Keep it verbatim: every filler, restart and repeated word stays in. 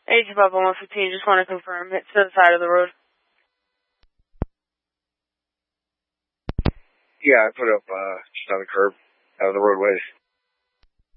Hey, two Papa one fifteen, just want to confirm. It's to the side of the road. Yeah, I put it up uh, just on the curb, out of the roadways.